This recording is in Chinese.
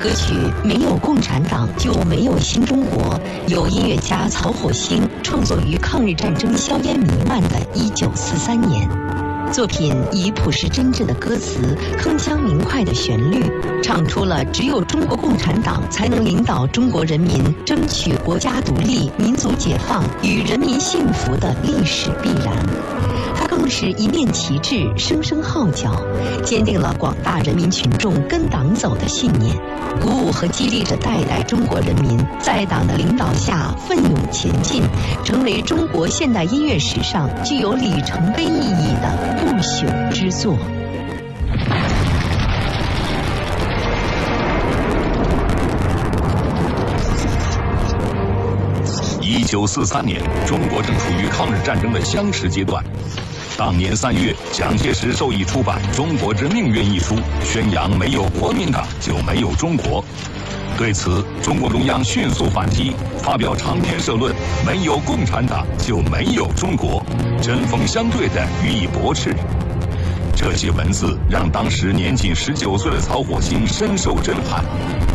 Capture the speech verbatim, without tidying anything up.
歌曲《没有共产党就没有新中国》由音乐家曹火星创作于抗日战争硝烟弥漫的一九四三年。作品以朴实真挚的歌词、铿锵明快的旋律，唱出了只有中国共产党才能领导中国人民争取国家独立、民族解放与人民幸福的历史必然。它更是一面旗帜，声声号角，坚定了广大人民群众跟党走的信念，鼓舞和激励着代代中国人民在党的领导下奋勇前进，成为中国现代音乐史上具有里程碑意义的不朽之作。 一九四三年，中国正处于抗日战争的相持阶段。当年三月，蒋介石授意出版《中国之命运》一书，宣扬没有国民党就没有中国。对此，中共中央迅速反击，发表长篇社论：没有共产党就没有中国，针锋相对地予以驳斥。这些文字让当时年仅十九岁的曹火星深受震撼。